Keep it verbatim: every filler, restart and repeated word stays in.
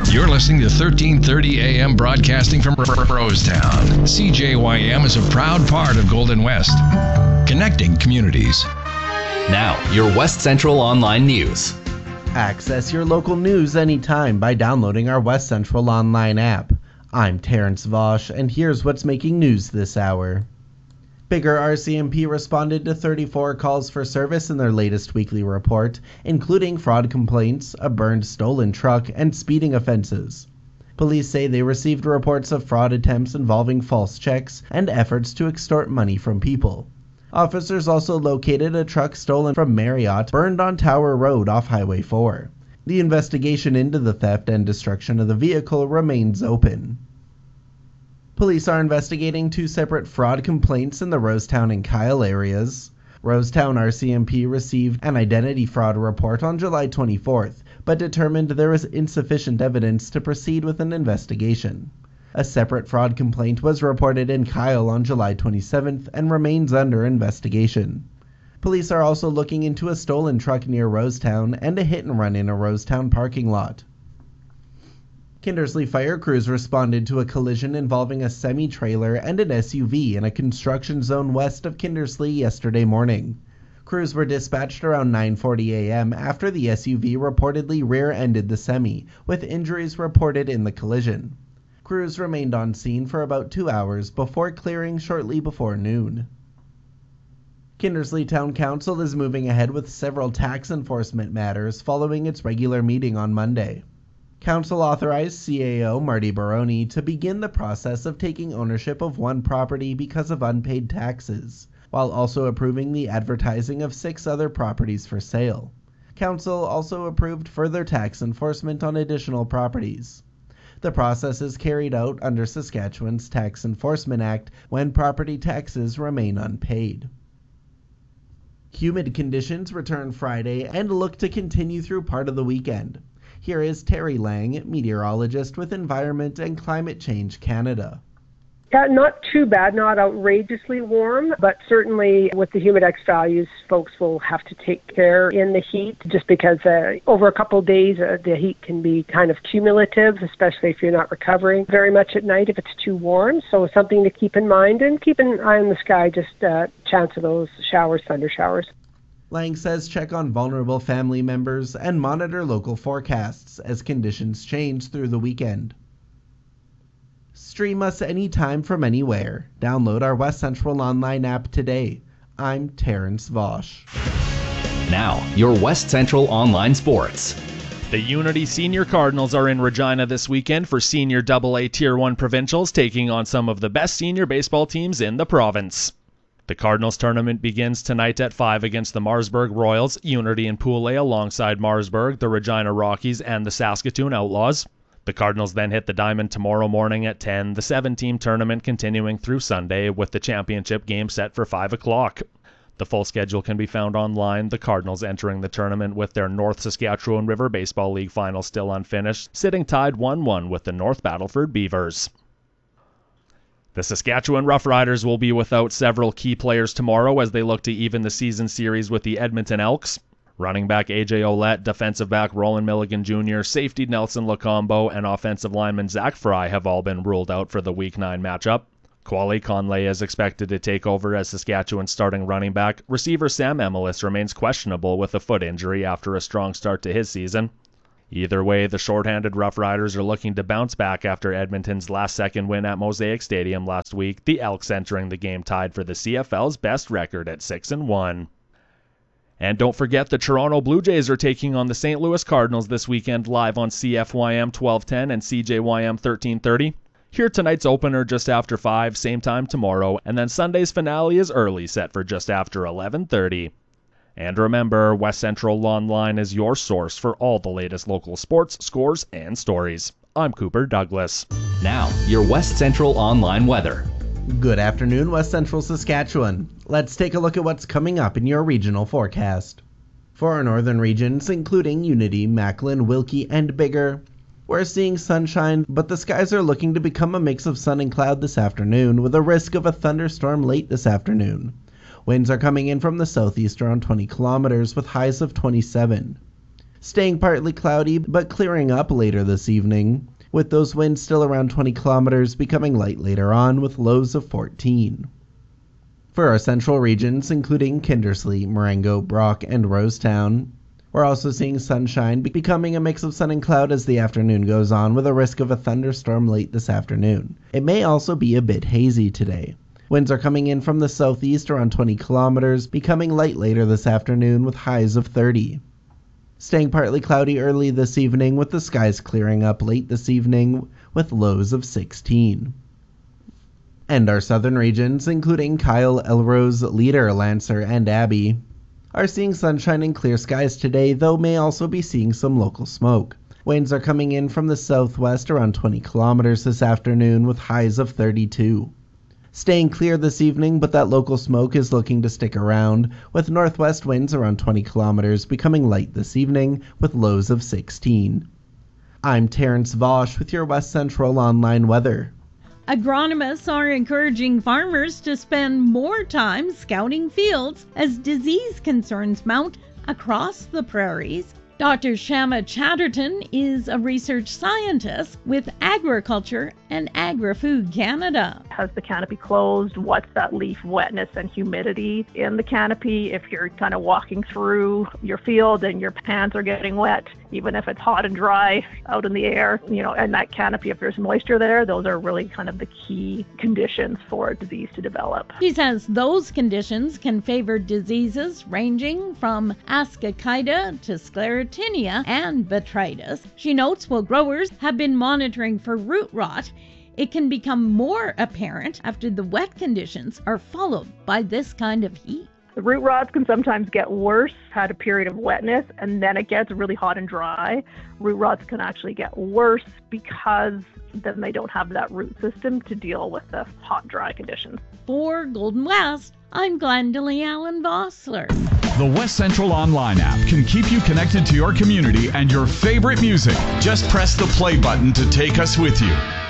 You're listening to thirteen thirty A M broadcasting from Rosetown. C J Y M is a proud part of Golden West, connecting communities. Now, your West Central Online News. Access your local news anytime by downloading our West Central Online app. I'm Terrence Vosch, and here's what's making news this hour. Bigger R C M P responded to thirty-four calls for service in their latest weekly report, including fraud complaints, a burned stolen truck, and speeding offenses. Police say they received reports of fraud attempts involving false checks and efforts to extort money from people. Officers also located a truck stolen from Marriott burned on Tower Road off Highway four. The investigation into the theft and destruction of the vehicle remains open. Police are investigating two separate fraud complaints in the Rosetown and Kyle areas. Rosetown R C M P received an identity fraud report on July twenty-fourth, but determined there was insufficient evidence to proceed with an investigation. A separate fraud complaint was reported in Kyle on July twenty-seventh and remains under investigation. Police are also looking into a stolen truck near Rosetown and a hit and run in a Rosetown parking lot. Kindersley fire crews responded to a collision involving a semi-trailer and an S U V in a construction zone west of Kindersley yesterday morning. Crews were dispatched around nine forty a m after the S U V reportedly rear-ended the semi, with injuries reported in the collision. Crews remained on scene for about two hours before clearing shortly before noon. Kindersley Town Council is moving ahead with several tax enforcement matters following its regular meeting on Monday. Council authorized C A O Marty Baroni to begin the process of taking ownership of one property because of unpaid taxes, while also approving the advertising of six other properties for sale. Council also approved further tax enforcement on additional properties. The process is carried out under Saskatchewan's Tax Enforcement Act when property taxes remain unpaid. Humid conditions return Friday and look to continue through part of the weekend. Here is Terry Lang, meteorologist with Environment and Climate Change Canada. Yeah, not too bad, not outrageously warm, but certainly with the Humidex values, folks will have to take care in the heat just because uh, over a couple of days uh, the heat can be kind of cumulative, especially if you're not recovering very much at night if it's too warm. So something to keep in mind, and keep an eye on the sky, just uh, chance of those showers, thunder showers. Lang says check on vulnerable family members and monitor local forecasts as conditions change through the weekend. Stream us anytime from anywhere. Download our West Central Online app today. I'm Terrence Vosch. Now, your West Central Online Sports. The Unity Senior Cardinals are in Regina this weekend for Senior double A Tier one Provincials, taking on some of the best senior baseball teams in the province. The Cardinals tournament begins tonight at five against the Marsburg Royals, Unity and Pool A alongside Marsburg, the Regina Rockies, and the Saskatoon Outlaws. The Cardinals then hit the diamond tomorrow morning at ten, the seven-team tournament continuing through Sunday with the championship game set for five o'clock. The full schedule can be found online, the Cardinals entering the tournament with their North Saskatchewan River Baseball League final still unfinished, sitting tied one one with the North Battleford Beavers. The Saskatchewan Roughriders will be without several key players tomorrow as they look to even the season series with the Edmonton Elks. Running back A J Ouellette, defensive back Roland Milligan Junior, safety Nelson Lacombo, and offensive lineman Zach Fry have all been ruled out for the Week nine matchup. Quali Conley is expected to take over as Saskatchewan's starting running back. Receiver Sam Emelis remains questionable with a foot injury after a strong start to his season. Either way, the shorthanded Rough Riders are looking to bounce back after Edmonton's last-second win at Mosaic Stadium last week, the Elks entering the game tied for the C F L's best record at six and one. And don't forget the Toronto Blue Jays are taking on the Saint Louis Cardinals this weekend live on C F Y M twelve ten and C J Y M thirteen thirty. Hear tonight's opener just after five, same time tomorrow, and then Sunday's finale is early, set for just after eleven thirty. And remember, West Central Online is your source for all the latest local sports, scores, and stories. I'm Cooper Douglas. Now, your West Central Online weather. Good afternoon, West Central Saskatchewan. Let's take a look at what's coming up in your regional forecast. For our northern regions, including Unity, Macklin, Wilkie, and Bigger, we're seeing sunshine, but the skies are looking to become a mix of sun and cloud this afternoon, with a risk of a thunderstorm late this afternoon. Winds are coming in from the southeast around twenty kilometers with highs of twenty-seven. Staying partly cloudy, but clearing up later this evening, with those winds still around twenty kilometers, becoming light later on with lows of fourteen. For our central regions, including Kindersley, Marengo, Brock, and Rosetown, we're also seeing sunshine becoming a mix of sun and cloud as the afternoon goes on, with a risk of a thunderstorm late this afternoon. It may also be a bit hazy today. Winds are coming in from the southeast around twenty kilometers, becoming light later this afternoon with highs of thirty. Staying partly cloudy early this evening, with the skies clearing up late this evening with lows of sixteen. And our southern regions, including Kyle, Elrose, Leader, Lancer, and Abbey, are seeing sunshine and clear skies today, though may also be seeing some local smoke. Winds are coming in from the southwest around twenty kilometers this afternoon with highs of thirty-two. Staying clear this evening, but that local smoke is looking to stick around, with northwest winds around twenty kilometers becoming light this evening with lows of sixteen. I'm Terrence Vosch with your West Central Online weather. Agronomists are encouraging farmers to spend more time scouting fields as disease concerns mount across the prairies. Doctor Shama Chatterton is a research scientist with Agriculture and Agri-Food Canada. Has the canopy closed? What's that leaf wetness and humidity in the canopy? If you're kind of walking through your field and your pants are getting wet, even if it's hot and dry out in the air, you know, and that canopy, if there's moisture there, those are really kind of the key conditions for a disease to develop. She says those conditions can favor diseases ranging from Ascochyta to Sclerotinia and Botrytis. She notes while growers have been monitoring for root rot, it can become more apparent after the wet conditions are followed by this kind of heat. The root rots can sometimes get worse, had a period of wetness, and then it gets really hot and dry. Root rots can actually get worse because then they don't have that root system to deal with the hot, dry conditions. For Golden West, I'm Glendalee Allen Vossler. The West Central Online app can keep you connected to your community and your favorite music. Just press the play button to take us with you.